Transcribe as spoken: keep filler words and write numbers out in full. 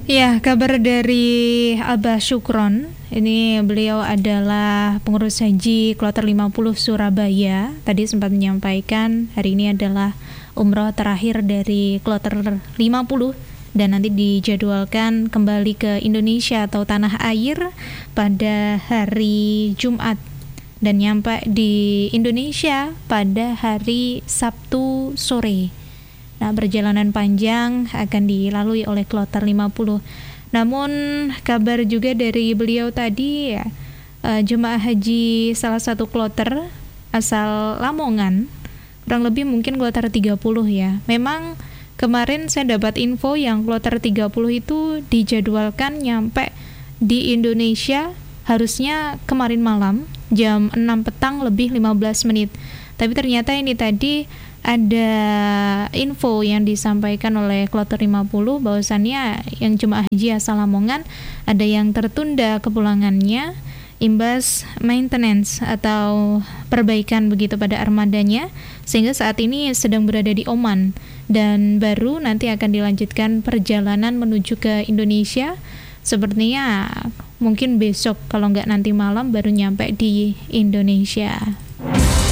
Ya, kabar dari Abah Syukron. Ini beliau adalah pengurus haji kloter lima puluh Surabaya. Tadi sempat menyampaikan hari ini adalah umroh terakhir dari kloter lima puluh dan nanti dijadwalkan kembali ke Indonesia atau tanah air pada hari Jumat dan nyampe di Indonesia pada hari Sabtu sore. Nah, perjalanan panjang akan dilalui oleh kloter lima puluh. Namun kabar juga dari beliau tadi ya, uh, jemaah haji salah satu kloter asal Lamongan, kurang lebih mungkin kloter tiga puluh ya. Memang kemarin saya dapat info yang kloter tiga puluh itu dijadwalkan nyampe di Indonesia harusnya kemarin malam jam enam petang lebih lima belas menit. Tapi ternyata ini tadi ada info yang disampaikan oleh kloter lima puluh bahwasannya yang jemaah haji asal Lamongan ada yang tertunda kepulangannya imbas maintenance atau perbaikan begitu pada armadanya, sehingga saat ini sedang berada di Oman dan baru nanti akan dilanjutkan perjalanan menuju ke Indonesia. Sepertinya mungkin besok kalau nggak nanti malam baru nyampe di Indonesia.